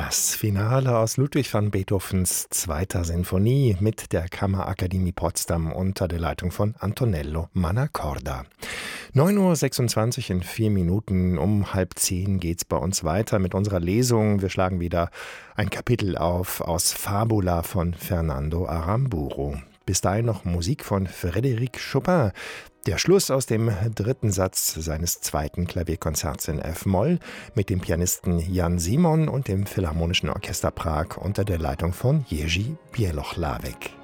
Das Finale aus Ludwig van Beethovens zweiter Sinfonie mit der Kammerakademie Potsdam unter der Leitung von Antonello Mannacorda. 9:26 Uhr in 4 Minuten, um 9:30 geht's bei uns weiter mit unserer Lesung. Wir schlagen wieder ein Kapitel auf aus Fabula von Fernando Aramburu. Bis dahin noch Musik von Frédéric Chopin. Der Schluss aus dem dritten Satz seines zweiten Klavierkonzerts in F-Moll mit dem Pianisten Jan Simon und dem Philharmonischen Orchester Prag unter der Leitung von Jerzy Bielochlawek.